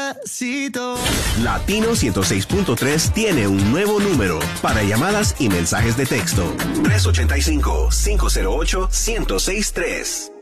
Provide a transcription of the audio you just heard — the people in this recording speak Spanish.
despacito. Latino 106.3 tiene un nuevo número para llamadas y mensajes de texto. 385-508-1063.